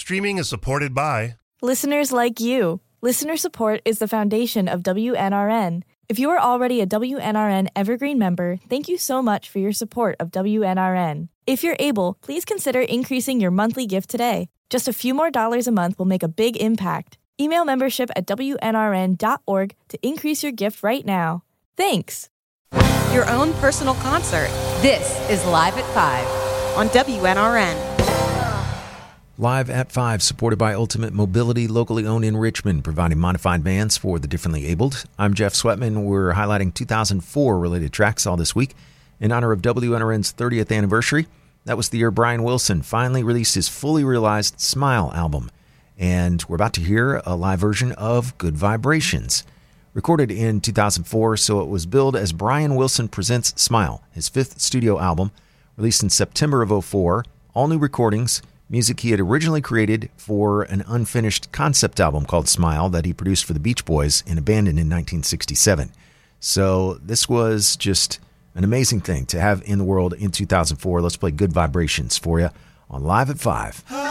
Streaming is supported by listeners like you. Listener support is the foundation of WNRN. If you are already a WNRN Evergreen member, thank you so much for your support of WNRN. If you're able, please consider increasing your monthly gift today. Just a few more dollars a month will make a big impact. Email membership at WNRN.org to increase your gift right now. Thanks. Your own personal concert. This is Live at 5 on WNRN. Live at 5, supported by Ultimate Mobility, locally owned in Richmond, providing modified vans for the differently abled. I'm Jeff Sweatman. We're highlighting 2004 related tracks all this week in honor of WNRN's 30th anniversary. That was the year Brian Wilson finally released his fully realized Smile album. And we're about to hear a live version of Good Vibrations. Recorded in 2004, so it was billed as Brian Wilson Presents Smile, his fifth studio album, released in September of 2004. All new recordings, music he had originally created for an unfinished concept album called Smile that he produced for the Beach Boys and abandoned in 1967. So this was just an amazing thing to have in the world in 2004. Let's play Good Vibrations for you on Live at 5.